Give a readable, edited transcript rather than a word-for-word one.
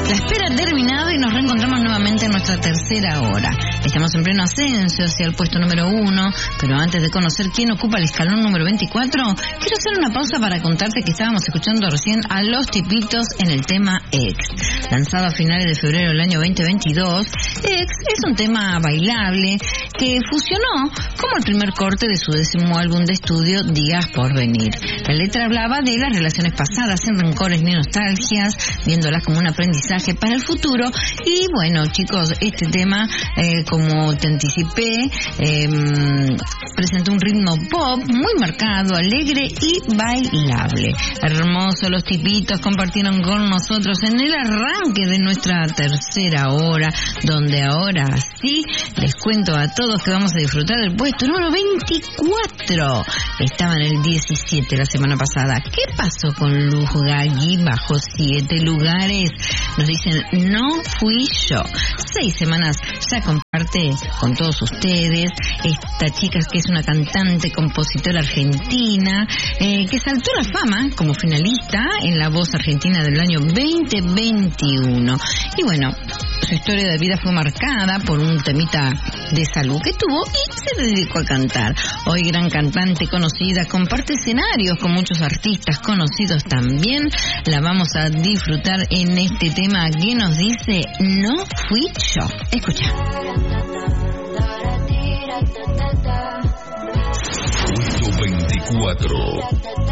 La espera ha terminado y nos reencontramos nuevamente en nuestra tercera hora. Estamos en pleno ascenso hacia el puesto número 1, pero antes de conocer quién ocupa el escalón número 24, quiero hacer una pausa para contarte que estábamos escuchando recién a Los Tipitos en el tema Ex. Lanzado a finales de febrero del año 2022, Ex es un tema bailable que fusionó como el primer corte de su 10º álbum de estudio, Días por Venir. La letra hablaba de las relaciones pasadas, sin rencores ni nostalgias, viéndolas como un aprendizaje para el futuro. Y bueno, chicos, este tema, como te anticipé, presentó un ritmo pop muy marcado, alegre y bailable. Hermoso, Los Tipitos compartieron con nosotros en el arranque de nuestra tercera hora, donde ahora sí les cuento a todos que vamos a disfrutar del puesto número 24. Estaba en el 17 la semana pasada. ¿Qué pasó con Luz Gagui? Bajó 7 lugares. Nos dicen, no fui yo. 6 semanas ya comparte con todos ustedes esta chica que es una cantante, compositora argentina, que saltó a la fama como finalista en La Voz Argentina del año 2021. Y bueno, su historia de vida fue marcada por un temita de salud que tuvo y se dedicó a cantar. Hoy gran cantante conocida, comparte escenarios con muchos artistas conocidos también. La vamos a disfrutar en este tema que nos dice, no fui yo. Escucha. Puesto 24.